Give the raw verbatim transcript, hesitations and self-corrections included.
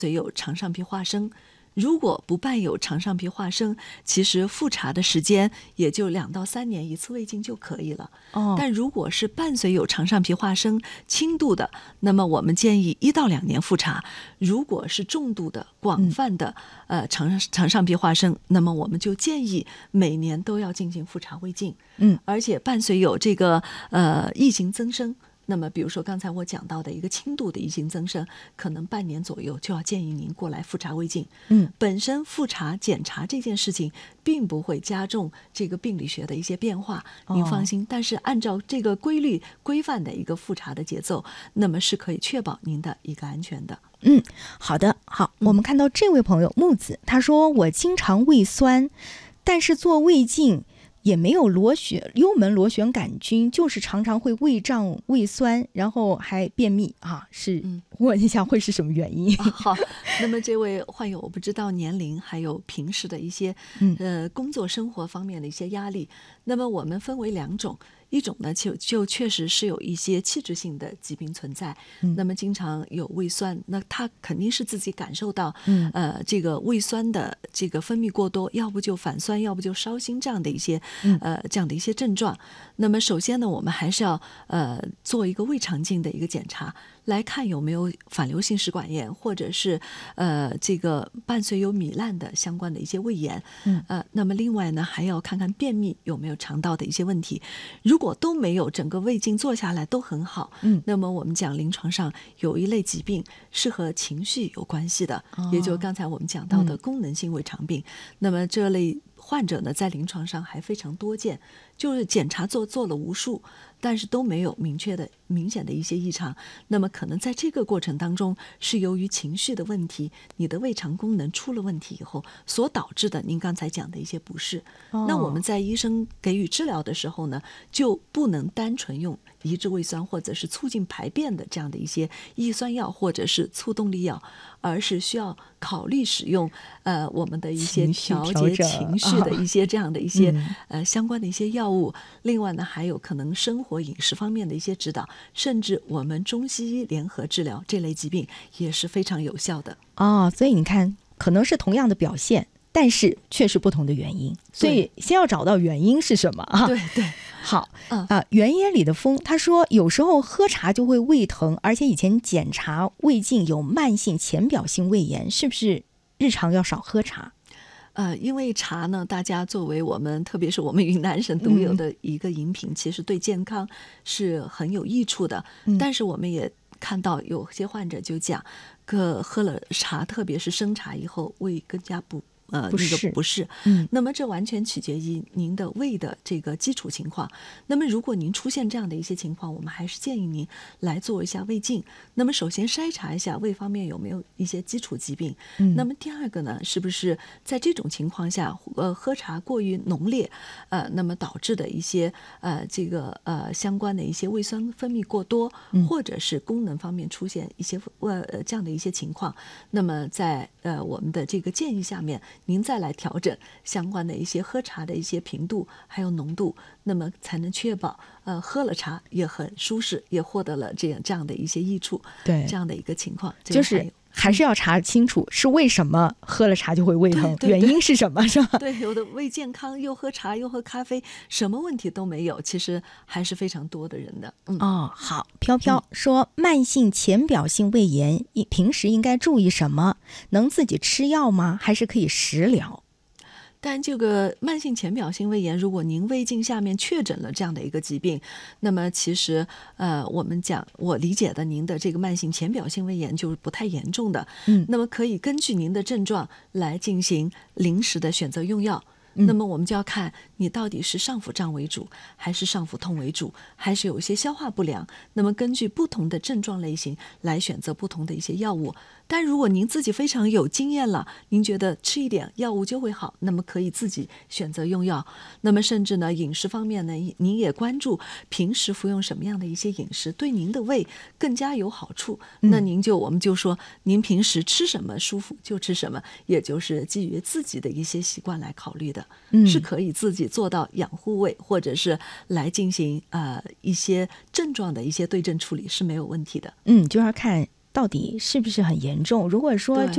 随有肠上皮化生。如果不伴有肠上皮化生，其实复查的时间也就两到三年一次胃镜就可以了。 哦， 但如果是伴随有肠上皮化生轻度的，那么我们建议一到两年复查。如果是重度的、广泛的、嗯、呃肠肠上皮化生，那么我们就建议每年都要进行复查胃镜。 嗯， 而且伴随有这个呃异型增生。那么比如说刚才我讲到的一个轻度的异型增生，可能半年左右就要建议您过来复查胃镜。 嗯， 本身复查检查这件事情并不会加重这个病理学的一些变化，您放心。哦、但是按照这个规律规范的一个复查的节奏，那么是可以确保您的一个安全的。 嗯，好的，好，我们看到这位朋友木子，他说我经常胃酸，但是做胃镜也没有螺旋幽门螺旋杆菌，就是常常会胃胀、胃酸，然后还便秘啊。是问一下会是什么原因？ 啊、好，那么这位患有我不知道年龄，还有平时的一些呃工作生活方面的一些压力。那么我们分为两种。一种呢，就就确实是有一些器质性的疾病存在，嗯、那么经常有胃酸，那他肯定是自己感受到，嗯、呃，这个胃酸的这个分泌过多，要不就反酸，要不就烧心这样的一些，呃，这样的一些症状。那么首先呢，我们还是要呃做一个胃肠镜的一个检查，来看有没有反流性食管炎，或者是呃这个伴随有糜烂的相关的一些胃炎，嗯、呃，那么另外呢，还要看看便秘有没有肠道的一些问题。如果都没有，整个胃镜做下来都很好，嗯，那么我们讲临床上有一类疾病是和情绪有关系的，哦、也就是刚才我们讲到的功能性胃肠病。嗯、那么这类患者呢，在临床上还非常多见，就是检查做做了无数，但是都没有明确的、明显的一些异常。那么可能在这个过程当中，是由于情绪的问题，你的胃肠功能出了问题以后所导致的，您刚才讲的一些不适。哦、那我们在医生给予治疗的时候呢，就不能单纯用抑制胃酸或者是促进排便的这样的一些抑酸药或者是促动力药，而是需要考虑使用呃我们的一些调节情绪的一些这样的一些、哦、呃相关的一些药物。另外呢，还有可能生活饮食方面的一些指导，甚至我们中西医联合治疗这类疾病也是非常有效的。 哦，所以你看，可能是同样的表现，但是却是不同的原因，所以先要找到原因是什么啊？ 对对， 好啊、呃。原野里的风他说，有时候喝茶就会胃疼，而且以前检查胃镜有慢性浅表性胃炎，是不是日常要少喝茶？ 呃，因为茶呢，大家作为我们特别是我们云南省独有的一个饮品，嗯、其实对健康是很有益处的。嗯、但是我们也看到有些患者就讲，可喝了茶，特别是生茶以后，胃更加不。呃， 不是， 那个不是，嗯，那么这完全取决于您的胃的这个基础情况。那么如果您出现这样的一些情况，我们还是建议您来做一下胃镜。那么首先筛查一下胃方面有没有一些基础疾病。嗯，那么第二个呢，是不是在这种情况下，呃，喝茶过于浓烈，呃，那么导致的一些呃这个呃相关的一些胃酸分泌过多，嗯、或者是功能方面出现一些呃这样的一些情况，那么在呃我们的这个建议下面。您再来调整相关的一些喝茶的一些频度还有浓度，那么才能确保呃喝了茶也很舒适，也获得了这样这样的一些益处。对，这样的一个情况， 就是。还是要查清楚是为什么喝了茶就会胃疼， 对对对， 原因是什么，是吧？ 对，有的胃健康又喝茶又喝咖啡，什么问题都没有，其实还是非常多的人的。嗯、 哦，好，飘飘说、嗯、慢性浅表性胃炎平时应该注意什么？能自己吃药吗？还是可以食疗？ 但这个慢性浅表性胃炎，如果您胃镜下面确诊了这样的一个疾病，那么其实呃，我们讲我理解的您的这个慢性浅表性胃炎就是不太严重的，嗯，那么可以根据您的症状来进行临时的选择用药。那么我们就要看你到底是上腹胀为主，还是上腹痛为主，还是有一些消化不良，那么根据不同的症状类型来选择不同的一些药物。但如果您自己非常有经验了，您觉得吃一点药物就会好，那么可以自己选择用药。那么甚至呢，饮食方面呢，您也关注平时服用什么样的一些饮食对您的胃更加有好处，那您就我们就说您平时吃什么舒服就吃什么，也就是基于自己的一些习惯来考虑的，嗯、是可以自己做到养护胃，或者是来进行呃一些症状的一些对症处理是没有问题的。 嗯，就要看到底是不是很严重。如果说就